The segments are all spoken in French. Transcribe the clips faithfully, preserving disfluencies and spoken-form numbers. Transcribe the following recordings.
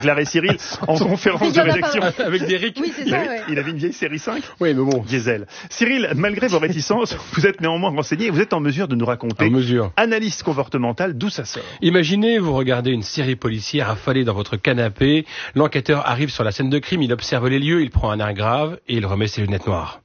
Claire et Cyril en conférence de rédaction avec Derrick. Oui, c'est ça, il, avait, ouais. il avait une vieille série cinq. Oui, mais bon. Diesel. Cyril, malgré vos réticences, vous êtes néanmoins renseigné et vous êtes en mesure de nous raconter. En mesure. Analyse comportementale, d'où ça sort. Imaginez, vous regardez une série policière affalée dans votre canapé. L'enquêteur arrive sur la scène de crime, il observe les lieux, il prend un air grave et il remet ses lunettes noires.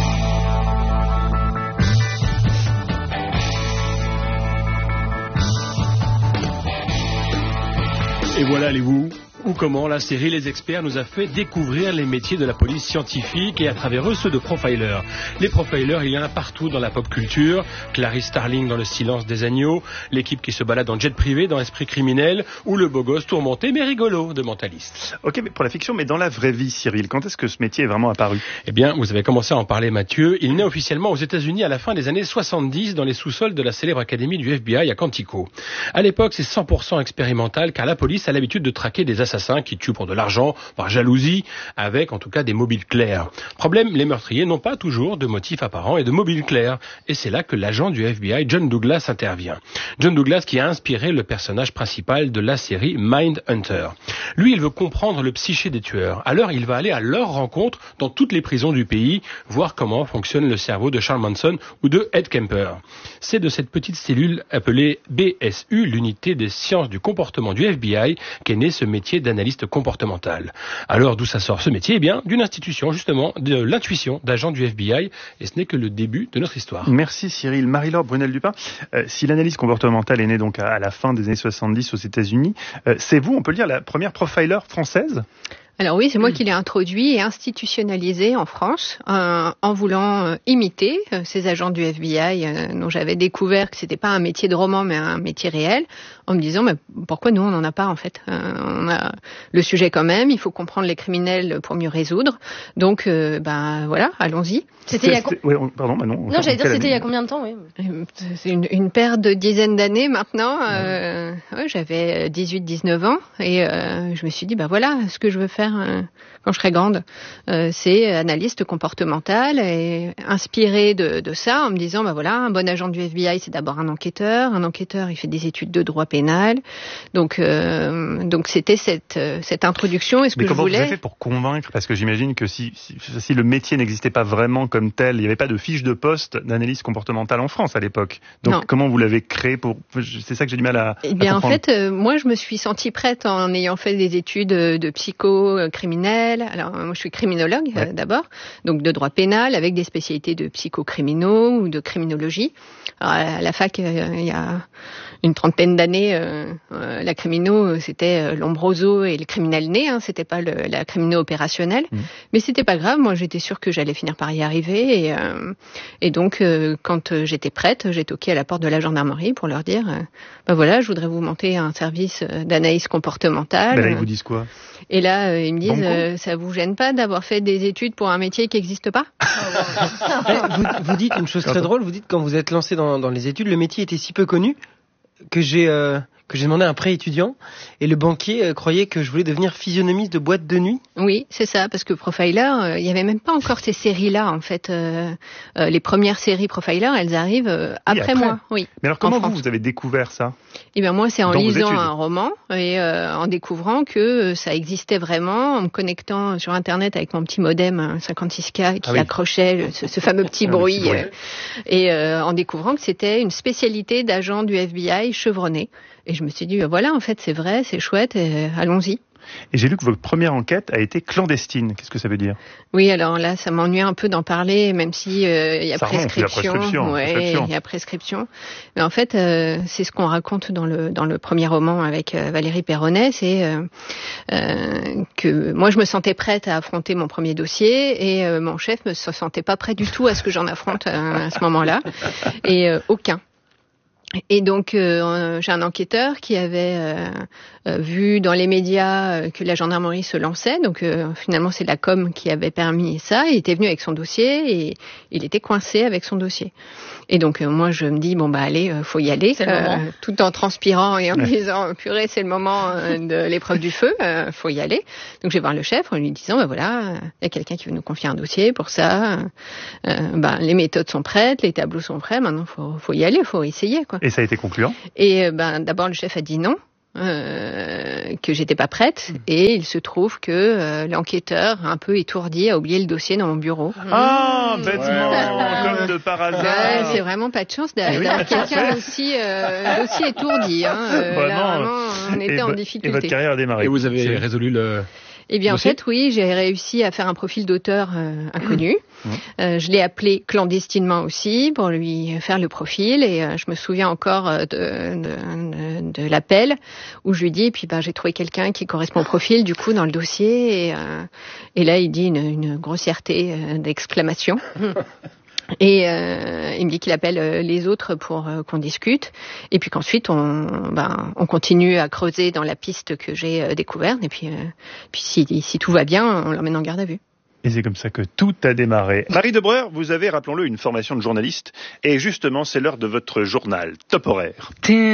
Et voilà les vous. Ou comment la série Les Experts nous a fait découvrir les métiers de la police scientifique et à travers eux ceux de profilers. Les profilers, il y en a partout dans la pop culture. Clarice Starling dans Le Silence des agneaux, l'équipe qui se balade en jet privé dans Esprit criminel ou le beau gosse tourmenté mais rigolo de Mentaliste. Ok, mais pour la fiction, mais dans la vraie vie, Cyril, quand est-ce que ce métier est vraiment apparu ? Eh bien, vous avez commencé à en parler, Mathieu. Il naît officiellement aux États-Unis à la fin des années soixante-dix dans les sous-sols de la célèbre académie du F B I à Quantico. À l'époque, c'est cent pour cent expérimental car la police a l'habitude de traquer des assassins qui tuent pour de l'argent, par jalousie, avec en tout cas des mobiles clairs. Problème, les meurtriers n'ont pas toujours de motifs apparents et de mobiles clairs. Et c'est là que l'agent du F B I, John Douglas, intervient. John Douglas qui a inspiré le personnage principal de la série Mindhunter. Lui, il veut comprendre le psyché des tueurs. Alors, il va aller à leur rencontre dans toutes les prisons du pays, voir comment fonctionne le cerveau de Charles Manson ou de Ed Kemper. C'est de cette petite cellule appelée B S U, l'unité des sciences du comportement du F B I, qu'est né ce métier d'analyste comportemental. Alors, d'où ça sort ce métier ? Eh bien, d'une institution, justement, de l'intuition d'agents du F B I, et ce n'est que le début de notre histoire. Merci Cyril. Marie-Laure Brunel-Dupin, euh, si l'analyse comportementale est née donc à, à la fin des années soixante-dix aux États-Unis, euh, c'est vous, on peut le dire, la première profiler française ? Alors oui, c'est moi qui l'ai introduit et institutionnalisé en France euh, en voulant euh, imiter euh, ces agents du F B I euh, dont j'avais découvert que c'était pas un métier de roman mais un métier réel, en me disant mais pourquoi nous on n'en a pas en fait. Euh, on a le sujet quand même, il faut comprendre les criminels pour mieux résoudre. Donc euh, ben voilà, allons-y. C'était il y a co- oui, pardon, bah non. Non, j'allais dire c'était il y a combien de temps, oui. C'est une, une paire de dizaines d'années maintenant. Euh, ouais, j'avais dix-huit dix-neuf ans et euh, je me suis dit bah voilà, ce que je veux faire quand je serai grande, euh, c'est analyste comportementale et inspirée de, de ça en me disant bah voilà, un bon agent du F B I c'est d'abord un enquêteur, un enquêteur il fait des études de droit pénal, donc euh, donc c'était cette cette introduction et ce Mais que je voulais. Mais comment vous avez fait pour convaincre ? Parce que j'imagine que si, si si le métier n'existait pas vraiment comme tel, il n'y avait pas de fiche de poste d'analyse comportementale en France à l'époque. Donc non. Comment vous l'avez créé pour c'est ça que j'ai du mal à. Eh bien à en fait, euh, moi je me suis sentie prête en ayant fait des études de psycho criminel. Alors moi je suis criminologue ouais. euh, d'abord, donc de droit pénal avec des spécialités de psychocriminaux ou de criminologie. Alors, à la fac, euh, il y a une trentaine d'années, euh, euh, la crimino c'était euh, Lombroso et le criminel né, hein, c'était pas le, la crimino opérationnelle, mmh. Mais c'était pas grave. Moi j'étais sûre que j'allais finir par y arriver et, euh, et donc euh, quand euh, j'étais prête, j'ai toqué à la porte de la gendarmerie pour leur dire, euh, ben voilà, je voudrais vous monter un service d'analyse comportementale. Ben là ils vous disent quoi ? Et là, euh, ils me disent, euh, ça vous gêne pas d'avoir fait des études pour un métier qui n'existe pas ? vous, vous dites une chose très drôle, vous dites quand vous êtes lancé dans, dans les études, le métier était si peu connu que j'ai euh, que j'ai demandé un prêt étudiant et le banquier euh, croyait que je voulais devenir physionomiste de boîte de nuit. Oui, c'est ça, parce que Profiler, euh, il y avait même pas encore ces séries-là en fait. Euh, euh, les premières séries Profiler, elles arrivent euh, après, après moi. Oui. Mais alors comment vous vous avez découvert ça ? Eh bien moi, c'est en Dans lisant un roman et euh, en découvrant que ça existait vraiment, en me connectant sur Internet avec mon petit modem cinquante-six K qui ah oui. accrochait le, ce, ce fameux petit bruit, petit bruit. Euh, et euh, en découvrant que c'était une spécialité d'agent du F B I chevronné. Et je me suis dit, voilà, en fait, c'est vrai, c'est chouette, et allons-y. Et j'ai lu que votre première enquête a été clandestine. Qu'est-ce que ça veut dire ? Oui, alors là, ça m'ennuie un peu d'en parler, même si euh, il y a ça prescription. Remonte, il y a prescription. Ouais, il y a prescription. Mais en fait, euh, c'est ce qu'on raconte dans le dans le premier roman avec euh, Valérie Perronnet, c'est euh, euh, que moi, je me sentais prête à affronter mon premier dossier et euh, mon chef ne se sentait pas prêt du tout à ce que j'en affronte euh, à ce moment-là, et euh, aucun. Et donc, euh, j'ai un enquêteur qui avait euh, euh, vu dans les médias euh, que la gendarmerie se lançait. Donc, euh, finalement, c'est la com qui avait permis ça. Il était venu avec son dossier et il était coincé avec son dossier. Et donc, euh, moi, je me dis, bon, bah, allez, euh, faut y aller. Euh, tout en transpirant et en me disant, purée, c'est le moment euh, de l'épreuve du feu, euh, faut y aller. Donc, je vais voir le chef en lui disant, bah, voilà, il y a quelqu'un qui veut nous confier un dossier pour ça. Euh, bah, les méthodes sont prêtes, les tableaux sont prêts. Maintenant, faut, faut y aller, faut essayer, quoi. Et ça a été concluant ? Et ben, d'abord, le chef a dit non. Euh, que j'étais pas prête, et il se trouve que euh, l'enquêteur, un peu étourdi, a oublié le dossier dans mon bureau. Ah, bêtement, ouais, comme de par hasard. Ouais, c'est vraiment pas de chance d'avoir oui, quelqu'un aussi, euh, aussi étourdi. Hein. Euh, vraiment, là, vraiment, on était et en difficulté. Et votre carrière a démarré. Et vous avez c'est... résolu le... Eh bien, en fait, oui, j'ai réussi à faire un profil d'auteur euh, inconnu. Mmh. Euh, je l'ai appelé clandestinement aussi pour lui faire le profil. Et euh, je me souviens encore de, de, de, de l'appel où je lui dis, et puis bah, j'ai trouvé quelqu'un qui correspond au profil, du coup, dans le dossier. Et, euh, et là, il dit une, une grossièreté euh, d'exclamation. Et euh, il me dit qu'il appelle euh, les autres pour euh, qu'on discute, et puis qu'ensuite on, ben, on continue à creuser dans la piste que j'ai euh, découverte, et puis, euh, puis si, si tout va bien, on l'emmène en garde à vue. Et c'est comme ça que tout a démarré. Marie Debreur, vous avez, rappelons-le, une formation de journaliste, et justement c'est l'heure de votre journal, Top Horaire.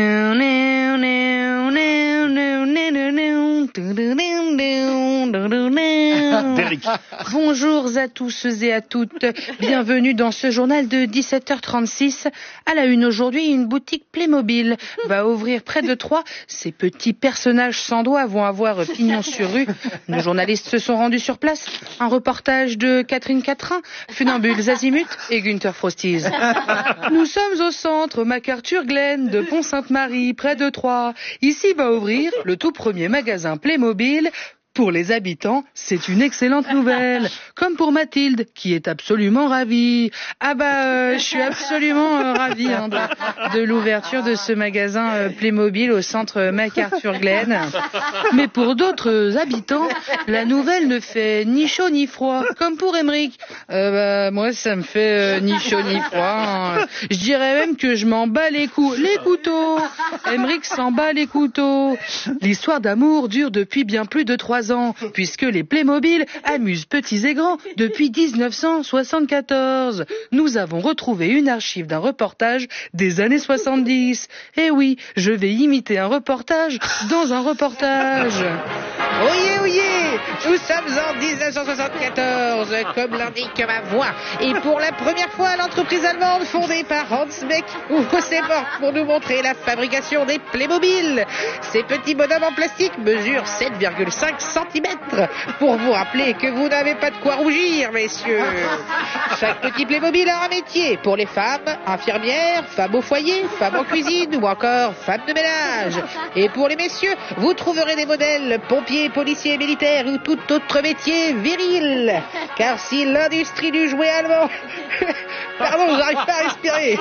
Bonjour à tous et à toutes, bienvenue dans ce journal de dix-sept heures trente-six. À la une aujourd'hui, une boutique Playmobil va ouvrir près de Troyes. Ces petits personnages sans doigts vont avoir pignon sur rue. Nos journalistes se sont rendus sur place. Un reportage de Catherine Quatrin, Funambules Azimut et Günther Frosties. Nous sommes au centre MacArthur Glen de Pont-Sainte-Marie, près de Troyes. Ici va ouvrir le tout premier magasin Playmobil. Pour les habitants, c'est une excellente nouvelle. Comme pour Mathilde, qui est absolument ravie. Ah bah, euh, je suis absolument euh, ravie hein, de, de l'ouverture de ce magasin euh, Playmobil au centre MacArthur Glen. Mais pour d'autres habitants, la nouvelle ne fait ni chaud ni froid. Comme pour Émeric. Euh, bah, moi, ça me fait euh, ni chaud ni froid. Hein. Je dirais même que je m'en bats les coups. Les couteaux. Émeric s'en bat les couteaux. L'histoire d'amour dure depuis bien plus de trois ans, puisque les Playmobil amusent petits et grands depuis dix-neuf cent soixante-quatorze. Nous avons retrouvé une archive d'un reportage des années soixante-dix. Eh oui, je vais imiter un reportage dans un reportage. Oyez, oyez, nous sommes en dix-neuf cent soixante-quatorze, comme l'indique ma voix. Et pour la première fois, l'entreprise allemande fondée par Hans Beck ouvre ses portes pour nous montrer la fabrication des Playmobil. Ces petits bonhommes en plastique mesurent sept virgule cinq centimètres pour vous rappeler que vous n'avez pas de quoi rougir, messieurs. Chaque petit Playmobil a un métier. Pour les femmes, infirmières, femmes au foyer, femmes en cuisine ou encore femmes de ménage. Et pour les messieurs, vous trouverez des modèles pompiers, policiers, militaires ou tout autre métier viril. Car si l'industrie du jouet allemand... Pardon, j'arrive pas à respirer.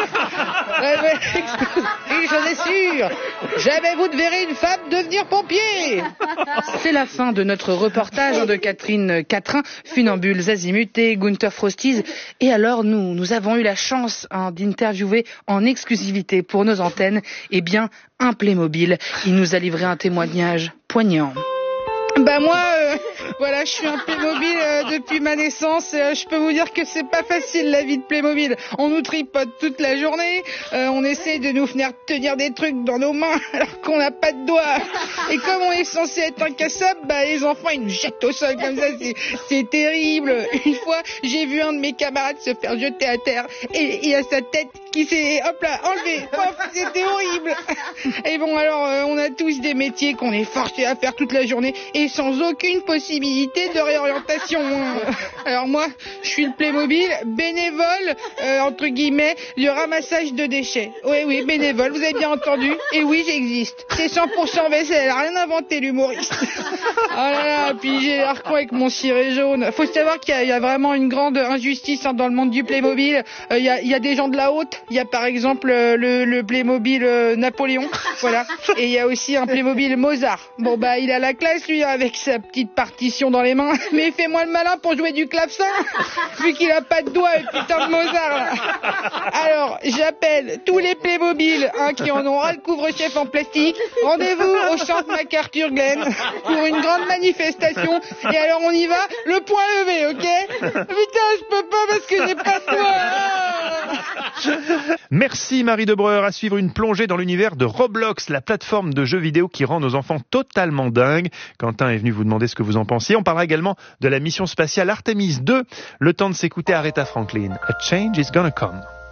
Une chose est sûre, jamais vous ne verrez une femme devenir pompier. C'est la fin de notre reportage de Catherine Quatrin, Funambules Azimut et Günther Frosties. Et alors, nous, nous avons eu la chance hein, d'interviewer en exclusivité pour nos antennes, eh bien, un Playmobil. Il nous a livré un témoignage poignant. Bah moi, euh, voilà, je suis un Playmobil euh, depuis ma naissance. Euh, je peux vous dire que c'est pas facile la vie de Playmobil. On nous tripote toute la journée. Euh, on essaie de nous faire tenir des trucs dans nos mains alors qu'on n'a pas de doigts. Et comme on est censé être incassable, bah les enfants ils nous jettent au sol comme ça. C'est, c'est terrible. Une fois, j'ai vu un de mes camarades se faire jeter à terre et il a sa tête qui s'est hop là enlevée. Hop, c'était horrible. Et bon alors, euh, on a tous des métiers qu'on est forcés à faire toute la journée. Et sans aucune possibilité de réorientation. Alors moi, je suis le Playmobil bénévole, euh, entre guillemets, du ramassage de déchets. Oui, oui, bénévole, vous avez bien entendu. Et oui, j'existe. C'est cent pour cent vaisselle, rien inventé l'humoriste. Oh là là, puis j'ai l'arcon avec mon ciré jaune. Faut savoir qu'il y a, il y a vraiment une grande injustice hein, dans le monde du Playmobil. Euh, il, y a, il y a des gens de la haute. Il y a par exemple euh, le, le Playmobil euh, Napoléon. Voilà. Et il y a aussi un Playmobil Mozart. Bon bah, il a la classe lui, avec sa petite partition dans les mains. Mais fais-moi le malin pour jouer du clavecin, vu qu'il a pas de doigts, le putain de Mozart, là. Alors, j'appelle tous les Playmobil, hein, qui en ont ras le couvre-chef en plastique. Rendez-vous au centre MacArthur Glen pour une grande manifestation. Et alors, on y va, le point levé, ok? Putain, je peux pas parce que j'ai pas de doigts. Merci Marie Debreur. À suivre une plongée dans l'univers de Roblox, la plateforme de jeux vidéo qui rend nos enfants totalement dingues. Quentin est venu vous demander ce que vous en pensiez. On parlera également de la mission spatiale Artemis deux. Le temps de s'écouter Aretha Franklin. A change is gonna come.